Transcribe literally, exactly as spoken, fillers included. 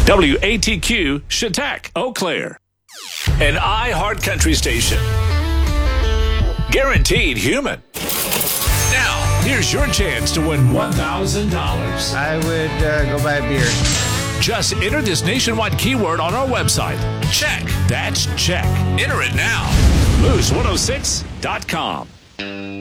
W A T Q, Chautauqua, Eau Claire. An iHeart Country station. Guaranteed human. Now, here's your chance to win one thousand dollars. I would uh, go buy a beer. Just enter this nationwide keyword on our website. Check. That's check. Enter it now. Moose one oh six dot com.